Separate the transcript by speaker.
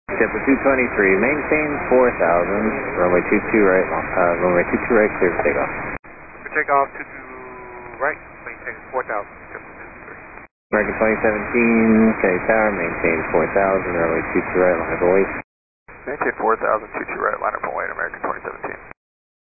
Speaker 1: JetBlue 223, maintain 4,000, runway 22 right, runway 22 right, clear for takeoff.
Speaker 2: For takeoff, 22 right, maintain 4,000, JetBlue 223.
Speaker 1: American 2017, Kennedy Tower, maintain 4,000, runway 22 right, line up and wait.
Speaker 2: Maintain 4,000, 22 right, line up and wait, American 2017.